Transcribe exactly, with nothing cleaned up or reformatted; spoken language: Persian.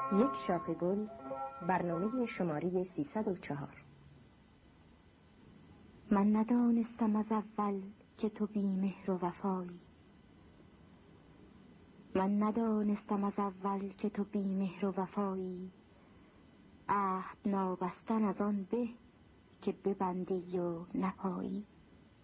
یک شاخه گل، برنامه شماره سیصد و چهار. من ندانستم از اول که تو بی مهر و وفایی. من ندانستم از اول که تو بی مهر و وفایی. عهد نابستن از آن به که ببندی و نپایی.